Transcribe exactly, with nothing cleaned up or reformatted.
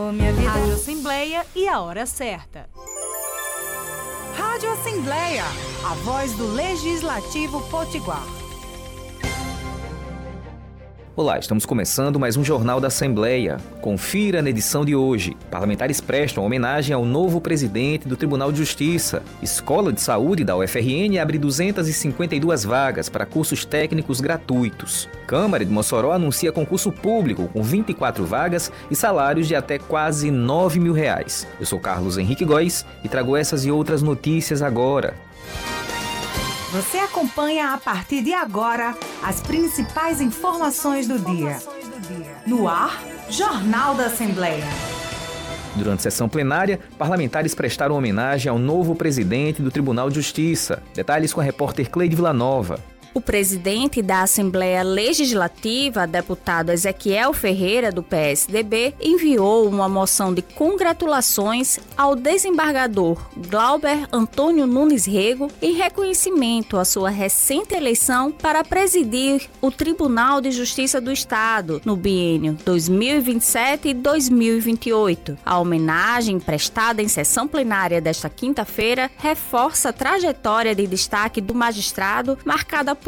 Alô, minha vida. Rádio Assembleia e a hora certa. Rádio Assembleia, a voz do Legislativo Potiguar. Olá, estamos começando mais um Jornal da Assembleia. Confira na edição de hoje. Parlamentares prestam homenagem ao novo presidente do Tribunal de Justiça. Escola de Saúde da U F R N abre duzentas e cinquenta e duas vagas para cursos técnicos gratuitos. Câmara de Mossoró anuncia concurso público com vinte e quatro vagas e salários de até quase nove mil reais. Eu sou Carlos Henrique Góes e trago essas e outras notícias agora. Você acompanha a partir de agora as principais informações do dia. No ar, Jornal da Assembleia. Durante sessão plenária, parlamentares prestaram homenagem ao novo presidente do Tribunal de Justiça. Detalhes com a repórter Cleide Villanova. O presidente da Assembleia Legislativa, deputado Ezequiel Ferreira, do P S D B, enviou uma moção de congratulações ao desembargador Glauber Antônio Nunes Rego em reconhecimento à sua recente eleição para presidir o Tribunal de Justiça do Estado no biênio dois mil e vinte e sete e dois mil e vinte e oito. A homenagem prestada em sessão plenária desta quinta-feira reforça a trajetória de destaque do magistrado marcada por